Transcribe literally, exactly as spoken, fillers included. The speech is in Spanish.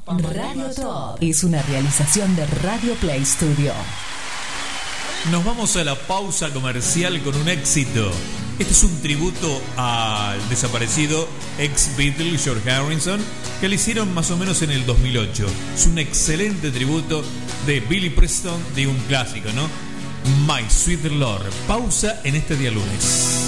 Radio Top es una realización de Radio Play Studio. Nos vamos a la pausa comercial con un éxito. Este es un tributo al desaparecido ex Beatle George Harrison, que le hicieron más o menos en el dos mil ocho. Es un excelente tributo de Billy Preston de un clásico, ¿no? My Sweet Lord. Pausa en este día lunes.